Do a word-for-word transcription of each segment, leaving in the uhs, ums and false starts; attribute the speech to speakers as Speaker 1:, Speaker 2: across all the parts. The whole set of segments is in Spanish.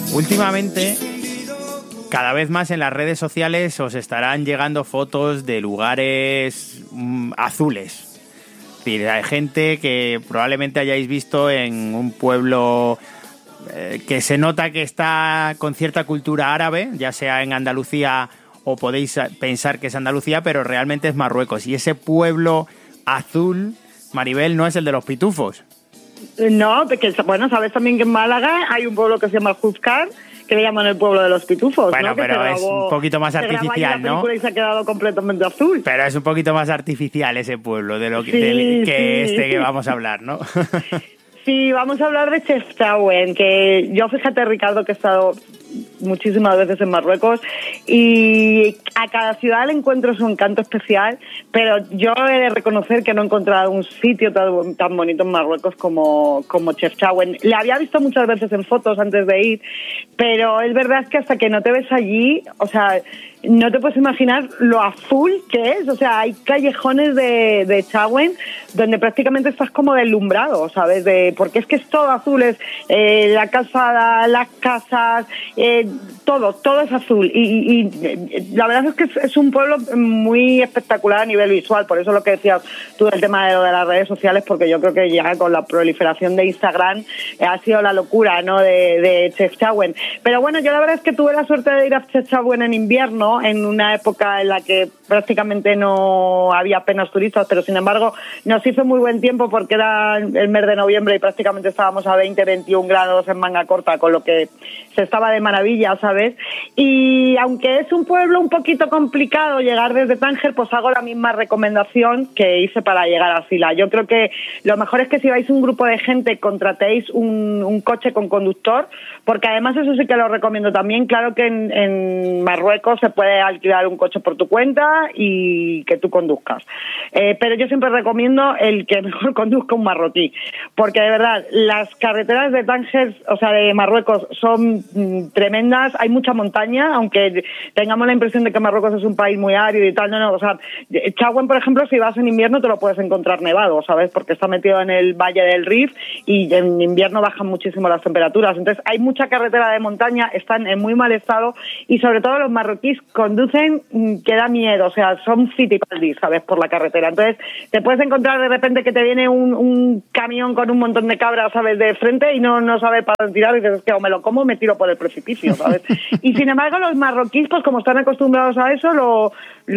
Speaker 1: Últimamente, cada vez más en las redes sociales os estarán llegando fotos de lugares mmm, azules. Es decir, hay gente que probablemente hayáis visto en un pueblo eh, que se nota que está con cierta cultura árabe, ya sea en Andalucía o podéis pensar que es Andalucía, pero realmente es Marruecos. Y ese pueblo azul, Maribel, no es el de los pitufos.
Speaker 2: No, porque, bueno, sabes también que en Málaga hay un pueblo que se llama Juzcar, que le llaman el pueblo de los pitufos.
Speaker 1: Bueno,
Speaker 2: ¿no?
Speaker 1: pero
Speaker 2: grabó,
Speaker 1: es un poquito más artificial, ¿no?
Speaker 2: Y se ha quedado completamente azul.
Speaker 1: Pero es un poquito más artificial ese pueblo de lo que,
Speaker 2: sí,
Speaker 1: del, que
Speaker 2: sí.
Speaker 1: este que vamos a hablar, ¿no?
Speaker 2: Sí, vamos a hablar de Chefchaouen, que yo, fíjate, Ricardo, que he estado muchísimas veces en Marruecos y a cada ciudad le encuentro su encanto especial, pero yo he de reconocer que no he encontrado un sitio tan, tan bonito en Marruecos como, como Chefchaouen. Le había visto muchas veces en fotos antes de ir, pero es verdad que hasta que no te ves allí, o sea, no te puedes imaginar lo azul que es. O sea, hay callejones de, de Chaouen donde prácticamente estás como deslumbrado, ¿sabes? De, porque es que es todo azul, es eh, la calzada, las casas, eh, todo, todo es azul. Y, y, y la verdad es que es, es un pueblo muy espectacular a nivel visual. Por eso lo que decías tú del tema de lo de las redes sociales, porque yo creo que ya con la proliferación de Instagram eh, ha sido la locura, ¿no?, de, de Chefchaouen. Pero bueno, yo la verdad es que tuve la suerte de ir a Chefchaouen en invierno, en una época en la que prácticamente no había apenas turistas, pero sin embargo nos hizo muy buen tiempo porque era el mes de noviembre y prácticamente estábamos a veinte, veintiún grados en manga corta, con lo que se estaba de maravilla, ¿sabes? Y aunque es un pueblo un poquito complicado llegar desde Tánger, pues hago la misma recomendación que hice para llegar a Sila. Yo creo que lo mejor es que si vais un grupo de gente, contratéis un, un coche con conductor, porque además eso sí que lo recomiendo también. Claro que en, en Marruecos se puede alquilar un coche por tu cuenta y que tú conduzcas. Eh, pero yo siempre recomiendo el que mejor conduzca un marroquí, porque de verdad las carreteras de Tánger, o sea, de Marruecos, son mm, tremendas. Hay mucha montaña, aunque tengamos la impresión de que Marruecos es un país muy árido y tal. No, no, o sea, Chaouen, por ejemplo, si vas en invierno te lo puedes encontrar nevado, ¿sabes? Porque está metido en el Valle del Rif y en invierno bajan muchísimo las temperaturas. Entonces hay mucha carretera de montaña, están en muy mal estado y sobre todo los marroquíes conducen que da miedo, o sea, son fitipaldis, ¿sabes?, por la carretera. Entonces te puedes encontrar de repente que te viene un, un camión con un montón de cabras, ¿sabes?, de frente y no, no sabes para dónde tirar y dices, es que o me lo como o me tiro por el precipicio, ¿sabes? Y sin embargo los marroquíes, pues como están acostumbrados a eso, lo,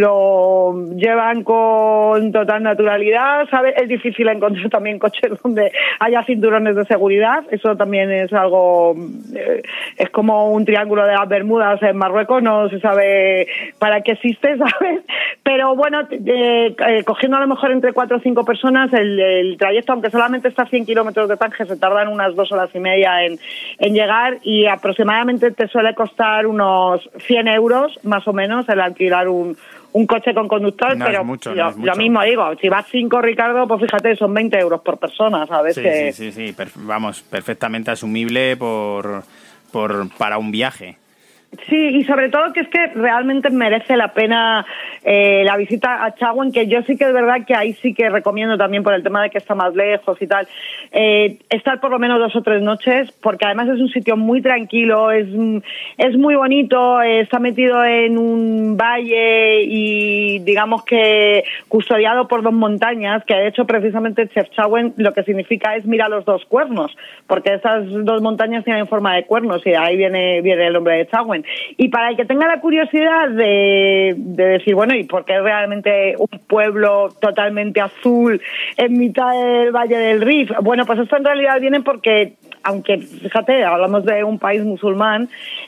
Speaker 2: lo llevan con total naturalidad, ¿sabes? Es difícil encontrar también coches donde haya cinturones de seguridad, eso también es algo, eh, es como un triángulo de las Bermudas en Marruecos, no se sabe para qué existe, ¿sabes? Pero bueno, eh, eh, cogiendo a lo mejor entre cuatro o cinco personas, el, el trayecto, aunque solamente está a cien kilómetros de Tánger, se tardan unas dos horas y media en, en llegar y aproximadamente te suele costar unos cien euros, más o menos, el alquilar un un coche con conductor,
Speaker 1: no
Speaker 2: pero
Speaker 1: es mucho,
Speaker 2: yo,
Speaker 1: no es mucho.
Speaker 2: Yo mismo digo, si vas cinco, Ricardo, pues fíjate, son veinte euros por persona, ¿sabes?
Speaker 1: Sí,
Speaker 2: que...
Speaker 1: sí, sí, sí, perf- vamos, perfectamente asumible por, por para un viaje.
Speaker 2: Sí, y sobre todo que es que realmente merece la pena eh, la visita a Chaouen, que yo sí que es verdad que ahí sí que recomiendo también por el tema de que está más lejos y tal, eh, estar por lo menos dos o tres noches, porque además es un sitio muy tranquilo, es, es muy bonito, eh, está metido en un valle y digamos que custodiado por dos montañas, que de hecho precisamente Chefchaouen lo que significa es mira los dos cuernos, porque esas dos montañas tienen forma de cuernos y ahí viene, viene el nombre de Chaouen. Y para el que tenga la curiosidad de, de decir, bueno, ¿y por qué realmente un pueblo totalmente azul en mitad del Valle del Rif? Bueno, pues esto en realidad viene porque, aunque, fíjate, hablamos de un país musulmán,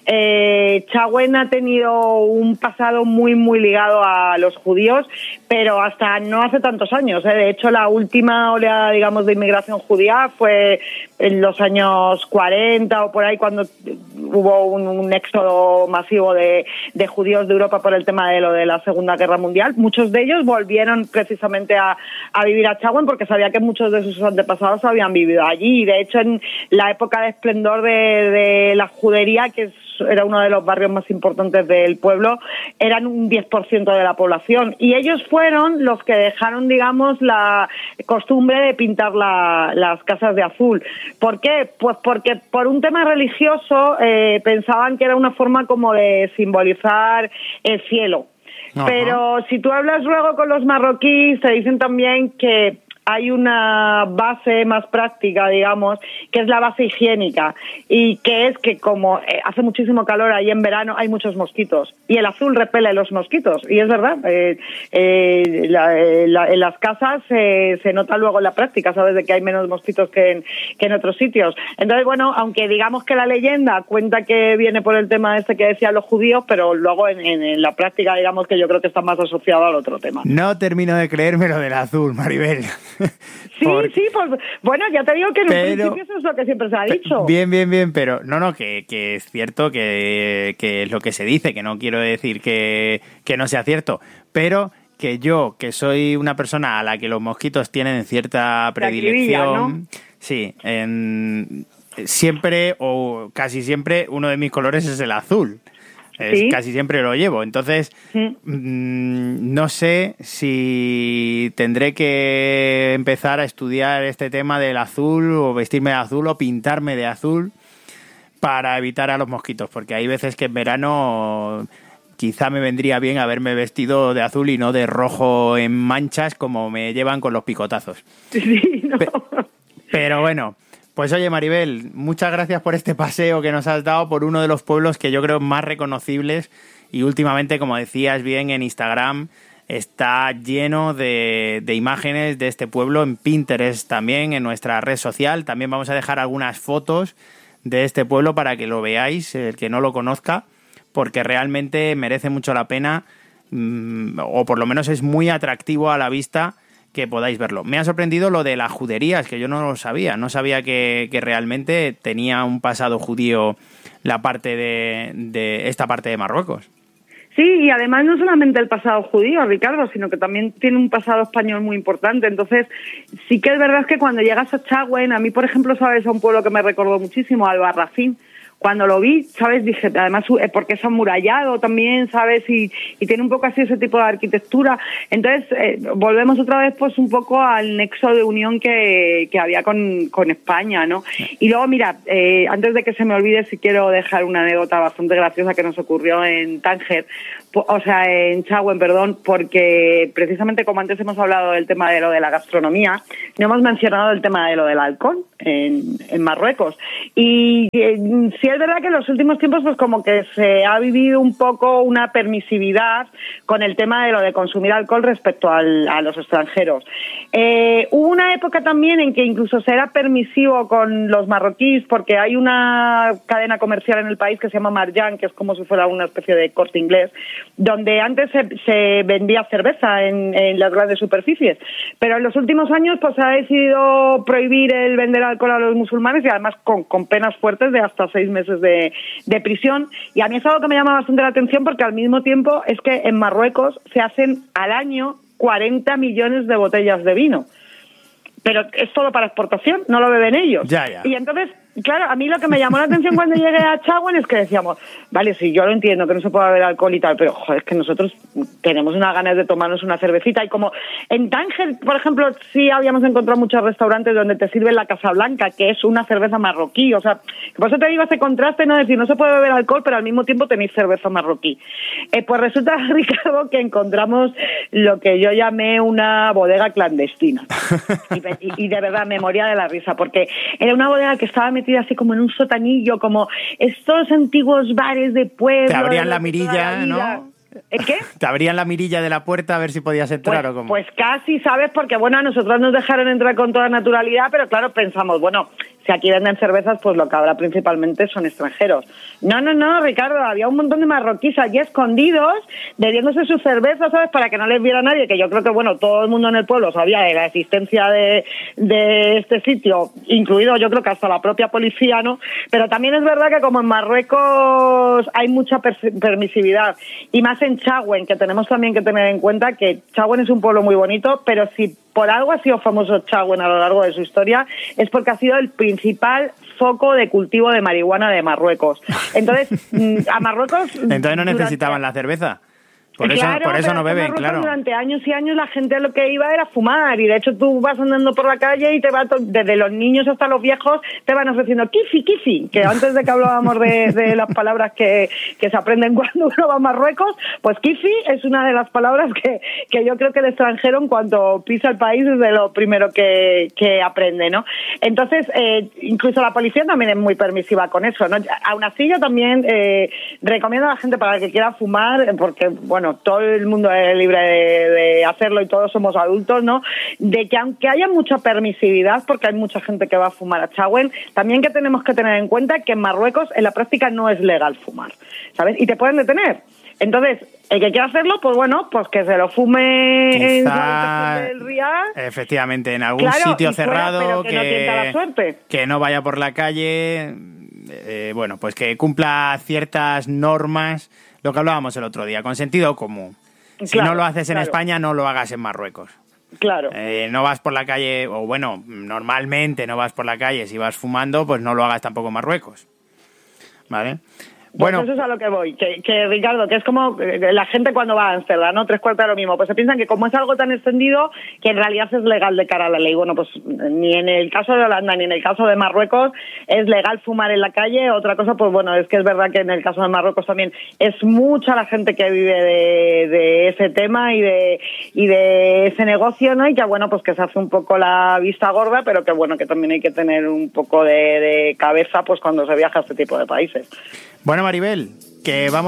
Speaker 2: eh, Chaouen ha tenido un pasado muy, muy ligado a los judíos, pero hasta no hace tantos años, ¿eh? De hecho, la última oleada, digamos, de inmigración judía fue en los años cuarenta o por ahí, cuando hubo un, un éxodo masivo de, de judíos de Europa por el tema de lo de la Segunda Guerra Mundial. Muchos de ellos volvieron precisamente a, a vivir a Chaouen porque sabía que muchos de sus antepasados habían vivido allí. Y de hecho, en la época de esplendor de, de la judería, que era uno de los barrios más importantes del pueblo, eran un diez por ciento de la población. Y ellos fueron los que dejaron, digamos, la costumbre de pintar la, las casas de azul. ¿Por qué? Pues porque por un tema religioso eh, pensaban que era una forma como de simbolizar el cielo. Ajá. Pero si tú hablas luego con los marroquíes, te dicen también que hay una base más práctica, digamos, que es la base higiénica, y que es que como hace muchísimo calor ahí en verano hay muchos mosquitos y el azul repele los mosquitos, y es verdad, eh, eh, la, la, en las casas eh, se nota luego en la práctica, sabes, de que hay menos mosquitos que en, que en otros sitios. Entonces, bueno, aunque digamos que la leyenda cuenta que viene por el tema este que decían los judíos, pero luego en, en, en la práctica, digamos que yo creo que está más asociado al otro tema.
Speaker 1: No termino de creerme lo del azul, Maribel.
Speaker 2: Sí, Porque... sí, pues bueno, ya te digo que en pero... un principio eso es lo que siempre se ha dicho.
Speaker 1: Bien, bien, bien, pero no, no, que, que es cierto que, que es lo que se dice, que no quiero decir que, que no sea cierto, pero que yo, que soy una persona a la que los mosquitos tienen cierta predilección, ¿no? Sí, en, siempre o casi siempre uno de mis colores es el azul. Es, ¿sí? Casi siempre lo llevo. Entonces, ¿sí? mmm, no sé si tendré que empezar a estudiar este tema del azul, o vestirme de azul, o pintarme de azul para evitar a los mosquitos, porque hay veces que en verano quizá me vendría bien haberme vestido de azul y no de rojo en manchas como me llevan con los picotazos.
Speaker 2: Sí, no.
Speaker 1: Pe- pero bueno... Pues oye, Maribel, muchas gracias por este paseo que nos has dado por uno de los pueblos que yo creo más reconocibles, y últimamente, como decías bien, en Instagram está lleno de, de imágenes de este pueblo, en Pinterest también, en nuestra red social. También vamos a dejar algunas fotos de este pueblo para que lo veáis, el que no lo conozca, porque realmente merece mucho la pena, mmm, o por lo menos es muy atractivo a la vista que podáis verlo. Me ha sorprendido lo de las juderías, que yo no lo sabía. No sabía que, que realmente tenía un pasado judío la parte de, de esta parte de Marruecos.
Speaker 2: Sí, y además no solamente el pasado judío, Ricardo, sino que también tiene un pasado español muy importante. Entonces, sí que es verdad que cuando llegas a Chagüen, a mí, por ejemplo, sabes, a un pueblo que me recordó muchísimo, Albarracín. Cuando lo vi, ¿sabes? Dije, además, porque es amurallado también, ¿sabes? Y, y tiene un poco así ese tipo de arquitectura. Entonces, eh, volvemos otra vez, pues, un poco al nexo de unión que, que había con, con España, ¿no? Y luego, mira, eh, antes de que se me olvide, sí quiero dejar una anécdota bastante graciosa que nos ocurrió en Tánger, o sea, en Chagüen, perdón, porque precisamente como antes hemos hablado del tema de lo de la gastronomía, no hemos mencionado el tema de lo del alcohol en, en Marruecos. Y eh, sí es verdad que en los últimos tiempos pues como que se ha vivido un poco una permisividad con el tema de lo de consumir alcohol respecto al, a los extranjeros. Eh, hubo una época también en que incluso se era permisivo con los marroquíes, porque hay una cadena comercial en el país que se llama Marjan, que es como si fuera una especie de Corte Inglés, donde antes se, se vendía cerveza en, en las grandes superficies, pero en los últimos años pues se ha decidido prohibir el vender alcohol a los musulmanes, y además con, con penas fuertes de hasta seis meses de, de prisión. Y a mí es algo que me llama bastante la atención, porque al mismo tiempo es que en Marruecos se hacen al año cuarenta millones de botellas de vino, pero es solo para exportación, no lo beben ellos.
Speaker 1: Ya, ya.
Speaker 2: Y entonces, claro, a mí lo que me llamó la atención cuando llegué a Chagüen es que decíamos, vale, sí, yo lo entiendo, que no se puede beber alcohol y tal, pero joder, es que nosotros tenemos unas ganas de tomarnos una cervecita. Y como en Tánger, por ejemplo, sí habíamos encontrado muchos restaurantes donde te sirven la Casablanca, que es una cerveza marroquí, o sea, por eso te digo ese contraste, no decir, no se puede beber alcohol, pero al mismo tiempo tenéis cerveza marroquí. Eh, pues resulta, Ricardo, que encontramos lo que yo llamé una bodega clandestina. Y, y, y de verdad me moría de la risa, porque era una bodega que estaba metida así como en un sotanillo, como estos antiguos bares de pueblo.
Speaker 1: Te abrían la mirilla, la ¿no?
Speaker 2: ¿El qué?
Speaker 1: Te abrían la mirilla de la puerta a ver si podías entrar,
Speaker 2: pues,
Speaker 1: o cómo.
Speaker 2: Pues casi, ¿sabes? Porque bueno, a nosotros nos dejaron entrar con toda naturalidad, pero claro, pensamos, bueno, si aquí venden cervezas, pues lo que habrá principalmente son extranjeros. No, no, no, Ricardo, había un montón de marroquíes allí escondidos, bebiéndose sus cervezas, ¿sabes? Para que no les viera nadie, que yo creo que, bueno, todo el mundo en el pueblo sabía de la existencia de, de este sitio, incluido yo creo que hasta la propia policía, ¿no? Pero también es verdad que como en Marruecos hay mucha per- permisividad, y más en Chagüen, que tenemos también que tener en cuenta que Chagüen es un pueblo muy bonito, pero si por algo ha sido famoso Chauen a lo largo de su historia, es porque ha sido el principal foco de cultivo de marihuana de Marruecos. Entonces, a Marruecos...
Speaker 1: Entonces no necesitaban
Speaker 2: durante...
Speaker 1: la cerveza. Por eso,
Speaker 2: claro,
Speaker 1: por eso no beben, claro.
Speaker 2: Durante años y años la gente lo que iba era fumar, y de hecho tú vas andando por la calle y te va to- desde los niños hasta los viejos te van ofreciendo kifi, kifi, que antes de que hablábamos de, de las palabras que, que se aprenden cuando uno va a Marruecos, pues kifi es una de las palabras que, que yo creo que el extranjero en cuanto pisa el país es de lo primero que, que aprende, ¿no? Entonces, eh, incluso la policía también es muy permisiva con eso, ¿no? Aún así yo también eh, recomiendo a la gente para que quiera fumar, porque, bueno, Bueno, todo el mundo es libre de, de hacerlo y todos somos adultos, ¿no? De que aunque haya mucha permisividad, porque hay mucha gente que va a fumar a Chauen, también que tenemos que tener en cuenta que en Marruecos en la práctica no es legal fumar, ¿sabes? Y te pueden detener. Entonces, el que quiera hacerlo, pues bueno, pues que se lo fume
Speaker 1: Quizá,
Speaker 2: en el Riad.
Speaker 1: Efectivamente, en algún
Speaker 2: claro,
Speaker 1: sitio
Speaker 2: fuera,
Speaker 1: cerrado,
Speaker 2: pero que,
Speaker 1: que,
Speaker 2: no tienta la suerte.
Speaker 1: que no vaya por la calle, eh, bueno, pues que cumpla ciertas normas. Lo que hablábamos el otro día, con sentido común. Si
Speaker 2: claro,
Speaker 1: no lo haces en
Speaker 2: claro.
Speaker 1: España, no lo hagas en Marruecos.
Speaker 2: Claro.
Speaker 1: Eh, no vas por la calle, o bueno, normalmente no vas por la calle, si vas fumando, pues no lo hagas tampoco en Marruecos. ¿Vale?
Speaker 2: Pues
Speaker 1: Bueno,
Speaker 2: eso es a lo que voy, que, que Ricardo, que es como la gente cuando va a Ámsterdam, ¿no? Tres cuartos de lo mismo, pues se piensan que como es algo tan extendido, que en realidad es legal de cara a la ley. Bueno, pues ni en el caso de Holanda ni en el caso de Marruecos es legal fumar en la calle. Otra cosa, pues bueno, es que es verdad que en el caso de Marruecos también es mucha la gente que vive de, de ese tema y de y de ese negocio, ¿no? Y que bueno, pues que se hace un poco la vista gorda, pero que bueno, que también hay que tener un poco de, de cabeza pues cuando se viaja a este tipo de países.
Speaker 1: bueno, Maribel, que vamos